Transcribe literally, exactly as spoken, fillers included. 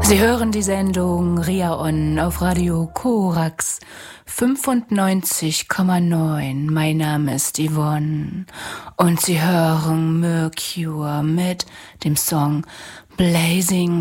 Sie hören die Sendung Ria On auf Radio Korax fünfundneunzig Komma neun. Mein Name ist Yvonne und Sie hören Mercure mit dem Song Blazing